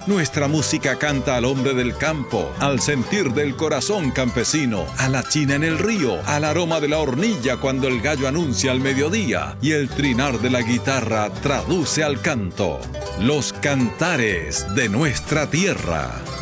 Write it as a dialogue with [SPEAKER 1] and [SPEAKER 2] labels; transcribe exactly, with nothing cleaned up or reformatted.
[SPEAKER 1] Nuestra música canta al hombre del campo, al sentir del corazón campesino, a la china en el río, al aroma de la hornilla cuando el gallo anuncia al mediodía y el trinar de la guitarra traduce al canto. Los cantares de nuestra tierra.